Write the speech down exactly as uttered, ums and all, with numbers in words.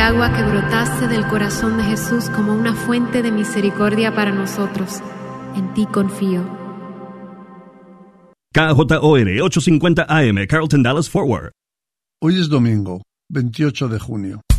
Agua que brotase del corazón de Jesús como una fuente de misericordia para nosotros. En ti confío. K J O R ochocientos cincuenta A M, Carlton Dallas Forward. Hoy es domingo, veintiocho de junio.